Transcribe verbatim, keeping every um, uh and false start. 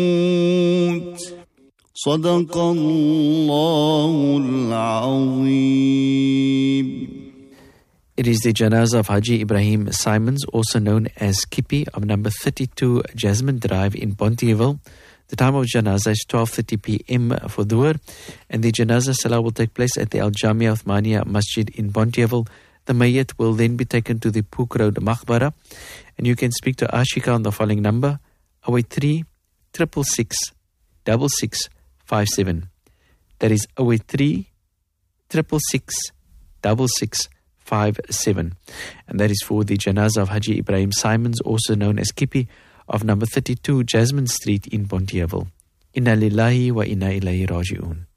صدق الله العظيم. It is the janazah of Haji Ibrahim Simons, also known as Kippy, of number thirty-two Jasmine Drive in Bonteheuwel. The time of janazah is twelve thirty p.m. for Dhuhr, and the janazah salah will take place at the Al Jamia Uthmania Masjid in Bonteheuwel. The mayyat will then be taken to the Pook Road Maqbara, and you can speak to Ashika on the following number: oh eight three, six six six, six six five seven. That is oh eight three, six six six, six six five seven. And that is for the janazah of Haji Ibrahim Simons, also known as Kippy, of number thirty-two Jasmine Street in Bonteheuwel. Inna lillahi wa inna ilayhi raji'un.